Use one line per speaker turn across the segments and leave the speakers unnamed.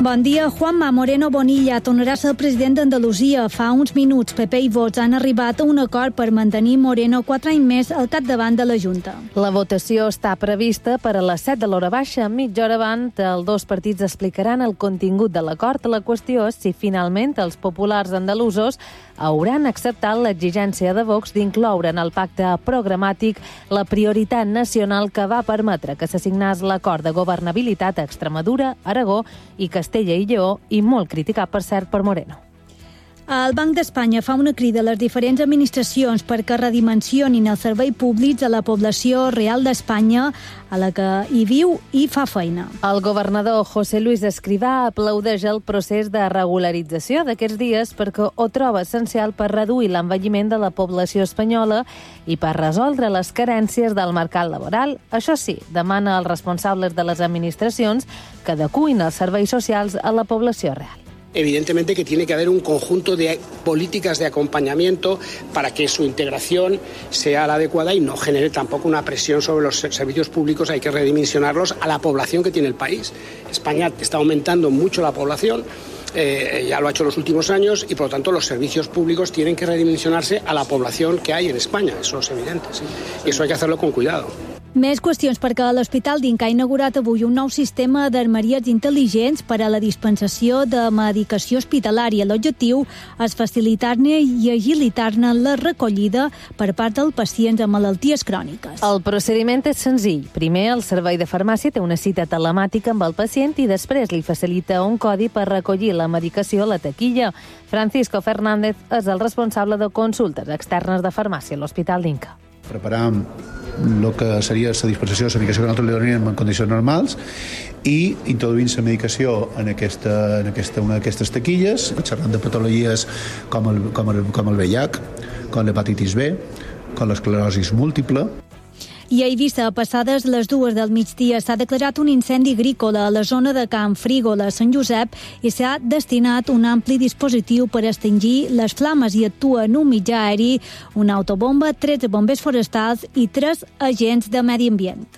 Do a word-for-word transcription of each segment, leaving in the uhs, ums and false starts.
Bon dia. Juanma Moreno Bonilla tornarà a ser el president d'Andalusia. Fa uns minuts, P P i Vox han arribat a un acord per mantenir Moreno quatre anys més al capdavant de la Junta.
La votació està prevista per a les set de l'hora baixa. Mitja hora abans, els dos partits explicaran el contingut de l'acord. La qüestió és si finalment els populars andalusos hauran acceptat l'exigència de Vox d'incloure en el pacte programàtic la prioritat nacional que va permetre que s'assignés l'acord de governabilitat a Extremadura, Aragó i Castella i Lleó, i molt criticat, per cert, per Moreno.
El Banc d'Espanya fa una crida a les diferents administracions perquè redimensionin els serveis públics a la població real d'Espanya, a la que hi viu i fa feina.
El governador José Luis Escrivá aplaudeix el procés de regularització d'aquests dies perquè ho troba essencial per reduir l'envelliment de la població espanyola i per resoldre les carències del mercat laboral. Això sí, demana als responsables de les administracions que adeqüin els serveis socials a la població real.
Evidentemente que tiene que haber un conjunto de políticas de acompañamiento para que su integración sea la adecuada y no genere tampoco una presión sobre los servicios públicos. Hay que redimensionarlos a la población que tiene el país. España está aumentando mucho la población, eh, ya lo ha hecho en los últimos años, y por lo tanto los servicios públicos tienen que redimensionarse a la población que hay en España. Eso es evidente, sí. Y eso hay que hacerlo con cuidado.
Més qüestions perquè l'Hospital d'Inca ha inaugurat avui un nou sistema d'armeries intel·ligents per a la dispensació de medicació hospitalària. L'objectiu és facilitar-ne i agilitar-ne la recollida per part dels pacients amb malalties cròniques.
El procediment és senzill. Primer, el servei de farmàcia té una cita telemàtica amb el pacient i després li facilita un codi per recollir la medicació a la taquilla. Francisco Fernández és el responsable de consultes externes de farmàcia a l'Hospital d'Inca.
Preparar el que seria la dispensació de la medicació que nosaltres li donaríem en condicions normals i introduint la medicació en, aquesta, en aquesta, una d'aquestes taquilles, xerrant de patologies com el, com el, com el V I H, com l'hepatitis B, com l'esclerosi múltiple.
I a Eivissa, passades les dues del migdia, s'ha declarat un incendi agrícola a la zona de Can Frígola, Sant Josep, i s'ha destinat un ampli dispositiu per extingir les flames i actua en un mitjà aeri, una autobomba, tretze bombers forestals i tres agents de medi ambient.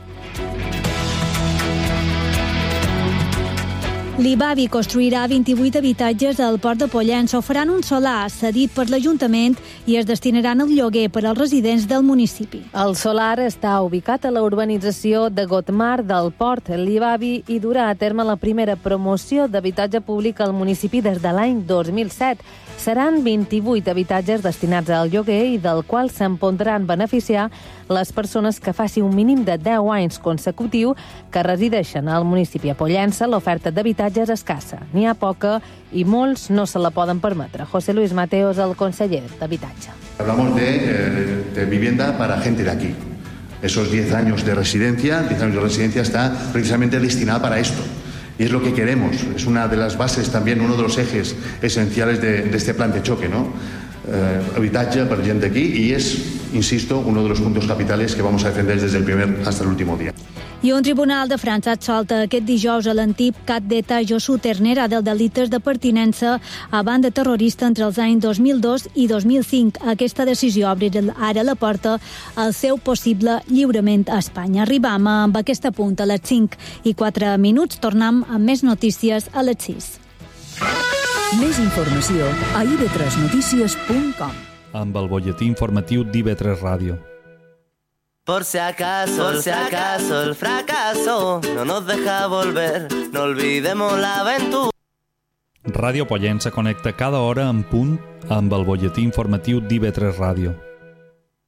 L'Ibavi construirà vint-i-vuit habitatges al Port de Pollença. Ho faran un solar cedit per l'Ajuntament i es destinaran al lloguer per als residents del municipi.
El solar està ubicat a la urbanització de Gotmar del Port. L'Ibavi hi durà a terme la primera promoció d'habitatge públic al municipi des de l'any dos mil set. Seran vint-i-vuit habitatges destinats al lloguer i del qual se'n podran beneficiar les persones que facin un mínim de deu anys consecutiu que resideixen al municipi. A Pollença l'oferta d'habitatge és escassa. N'hi ha poca i molts no se la poden permetre. José Luis Mateo és el conseller d'Habitatge.
Hablamos de, eh, de vivienda para gente de aquí. Esos diez años de residencia, diez años de residencia está precisamente destinada para esto. Y es lo que queremos, es una de las bases también, uno de los ejes esenciales de, de este plan de choque, ¿no? Eh, habitatge per gent d'aquí, i és, insisto, uno de los puntos capitales que vamos a defender desde el primer hasta el último día.
I un tribunal de França absolta aquest dijous a l'antic cap d'État Josu Ternera dels delictes de pertinença a banda terrorista entre els anys dos mil dos i dos mil cinc. Aquesta decisió obre ara la porta al seu possible lliurament a Espanya. Arribam amb aquesta punt a les cinc i quatre minuts. Tornem amb més notícies a les sis.
Més informació a i ve tres notícies punt com.
Amb el butlletí informatiu d'I V tres Ràdio.
Por si acaso, por si acaso el fracaso no nos deja volver, no olvidemos la aventura.
Ràdio Pollença connecta cada hora en punt amb el butlletí informatiu d'I V tres Ràdio.